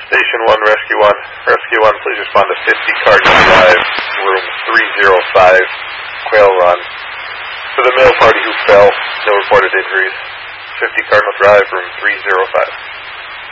Station 1, Rescue 1. Rescue 1, please respond to 50 Cardinal Drive, room 305, Quail Run. For the male party who fell, no reported injuries. 50 Cardinal Drive, room 305.